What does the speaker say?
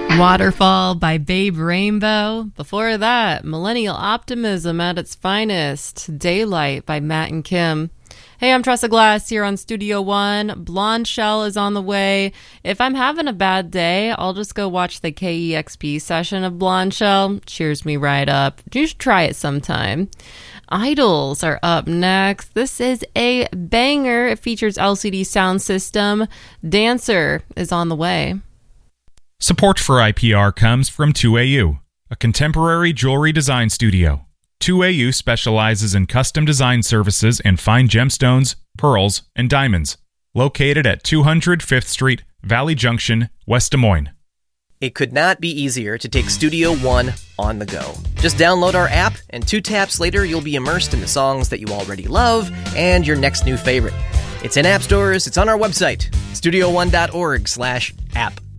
Waterfall by Babe Rainbow. Before that, Millennial Optimism at its finest. Daylight by Matt and Kim. Hey, I'm Tressa Glass here on Studio One. Blonde Shell is on the way. If I'm having a bad day, I'll just go watch the KEXP session of Blonde Shell. Cheers me right up. You should try it sometime. Idols are up next. This is a banger. It features LCD Sound System. Dancer is on the way. Support for IPR comes from 2AU, a contemporary jewelry design studio. 2AU specializes in custom design services and fine gemstones, pearls, and diamonds. Located at 200 5th Street, Valley Junction, West Des Moines. It could not be easier to take Studio One on the go. Just download our app, and 2 taps later, you'll be immersed in the songs that you already love and your next new favorite. It's in app stores, it's on our website, studio1.org/app.